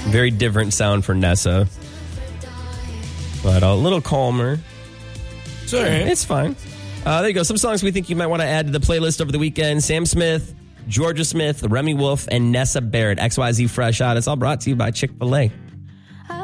Very different sound for Nessa. But a little calmer. It's all right. It's fine. There you go. Some songs we think you might want to add to the playlist over the weekend. Sam Smith, Georgia Smith, Remy Wolf, and Nessa Barrett. XYZ Fresh Out. It's all brought to you by Chick-fil-A.